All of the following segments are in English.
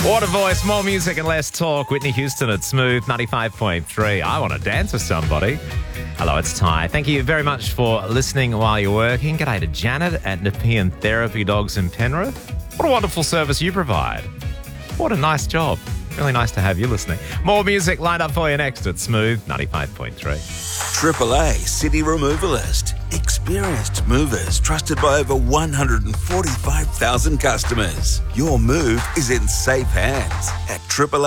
Water Voice, more music and less talk. Whitney Houston at Smooth 95.3. I want to dance with somebody. Hello, it's Ty. Thank you very much for listening while you're working. G'day to Janet at Nepean Therapy Dogs in Penrith. What a wonderful service you provide. What a nice job. Really nice to have you listening. More music lined up for you next at Smooth 95.3. AAA City Removalist. Experienced movers trusted by over 145,000 customers. Your move is in safe hands at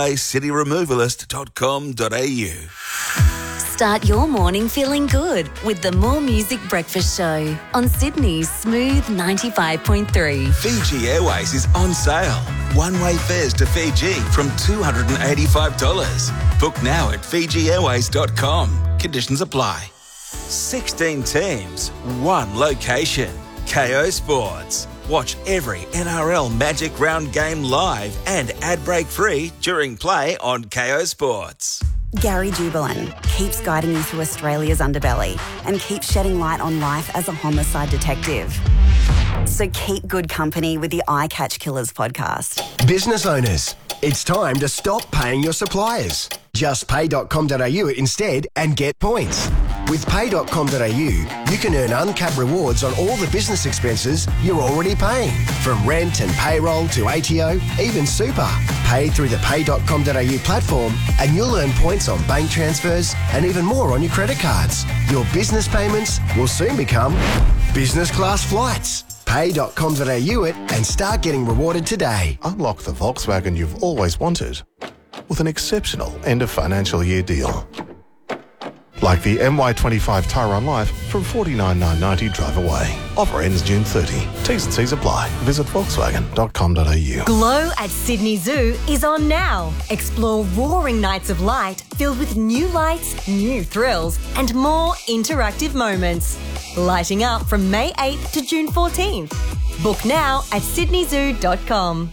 AAACityRemovalist.com.au. Start your morning feeling good with the More Music Breakfast Show on Sydney's Smooth 95.3. Fiji Airways is on sale. One-way fares to Fiji from $285. Book now at FijiAirways.com. Conditions apply. 16 teams, one location. KO Sports. Watch every NRL Magic Round game live and ad break free during play on KO Sports. Gary Jubelin keeps guiding you through Australia's underbelly and keeps shedding light on life as a homicide detective. So keep good company with the Eye Catch Killers podcast. Business owners, it's time to stop paying your suppliers. Just pay.com.au instead and get points. With pay.com.au, you can earn uncapped rewards on all the business expenses you're already paying. From rent and payroll to ATO, even super. Pay through the pay.com.au platform and you'll earn points on bank transfers and even more on your credit cards. Your business payments will soon become business class flights. Pay.com.au it and start getting rewarded today. Unlock the Volkswagen you've always wanted with an exceptional end of financial year deal. Like the MY25 Tyron Life from $49,990 drive away. Offer ends June 30. T's and C's apply. Visit Volkswagen.com.au. Glow at Sydney Zoo is on now. Explore roaring nights of light filled with new lights, new thrills, and more interactive moments. Lighting up from May 8th to June 14th. Book now at sydneyzoo.com.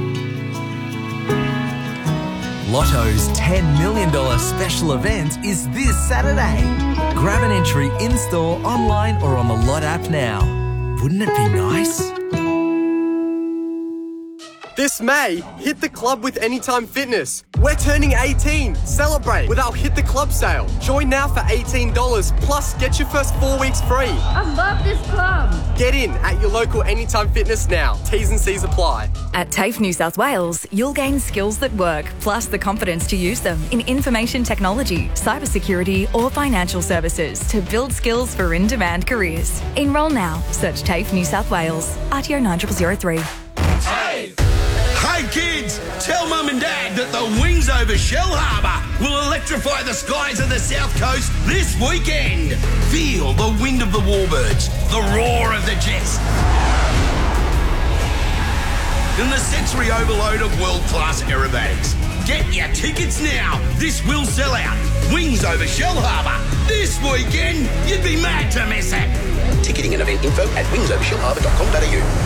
Lotto's $10 million special event is this Saturday. Grab an entry in-store, online or on the Lot app now. Wouldn't it be nice? This May, hit the club with Anytime Fitness. We're turning 18. Celebrate with our Hit the Club sale. Join now for $18, plus get your first 4 weeks free. I love this club. Get in at your local Anytime Fitness now. T's and C's apply. At TAFE New South Wales, you'll gain skills that work, plus the confidence to use them in information technology, cybersecurity or financial services to build skills for in-demand careers. Enrol now. Search TAFE New South Wales. RTO 9003. Hey kids, tell Mum and Dad that the Wings over Shell Harbour will electrify the skies of the South Coast this weekend. Feel the wind of the warbirds, the roar of the jets, and the sensory overload of world-class aerobatics. Get your tickets now. This will sell out. Wings over Shell Harbour this weekend. You'd be mad to miss it. Ticketing and event info at wingsovershellharbour.com.au.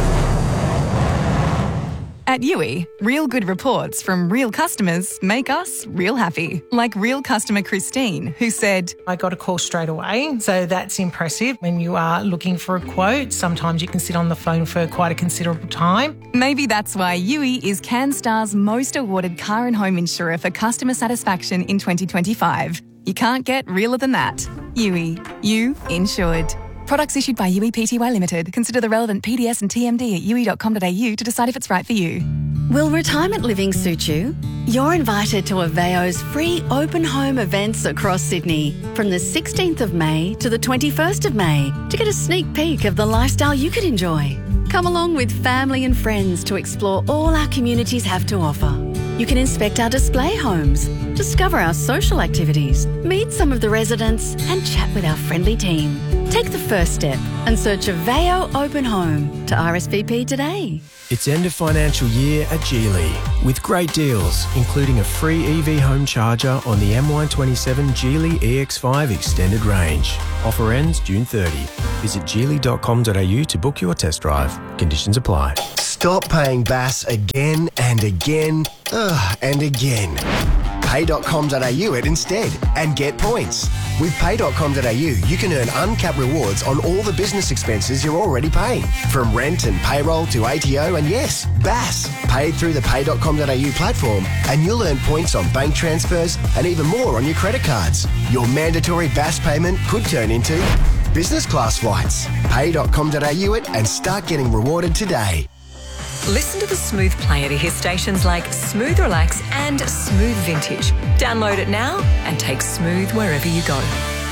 At Yui, real good reports from real customers make us real happy. Like real customer Christine, who said, I got a call straight away, so that's impressive. When you are looking for a quote, sometimes you can sit on the phone for quite a considerable time. Maybe that's why Yui is CanStar's most awarded car and home insurer for customer satisfaction in 2025. You can't get realer than that. Yui, you insured. Products issued by Yui Pty Limited. Consider the relevant PDS and TMD at yui.com.au to decide if it's right for you. Will retirement living suit you? You're invited to Aveo's free open home events across Sydney from the 16th of May to the 21st of May to get a sneak peek of the lifestyle you could enjoy. Come along with family and friends to explore all our communities have to offer. You can inspect our display homes, discover our social activities, meet some of the residents and chat with our friendly team. Take the first step and search Aveo Open Home to RSVP today. It's end of financial year at Geely with great deals, including a free EV home charger on the MY27 Geely EX5 extended range. Offer ends June 30. Visit geely.com.au to book your test drive. Conditions apply. Stop paying BAS again and again and again. pay.com.au it instead and get points. With pay.com.au, you can earn uncapped rewards on all the business expenses you're already paying, from rent and payroll to ATO and yes, BAS, paid through the pay.com.au platform, and you'll earn points on bank transfers and even more on your credit cards. Your mandatory BAS payment could turn into business class flights. Pay.com.au it and start getting rewarded today. Listen to the Smooth player to hear stations like Smooth Relax and Smooth Vintage. Download it now and take Smooth wherever you go.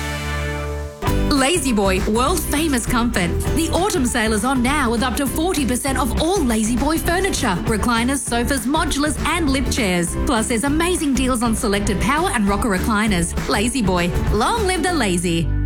Lazy Boy, world famous comfort. The autumn sale is on now with up to 40% off all Lazy Boy furniture, recliners, sofas, modulars and lip chairs. Plus there's amazing deals on selected power and rocker recliners. Lazy Boy, long live the lazy.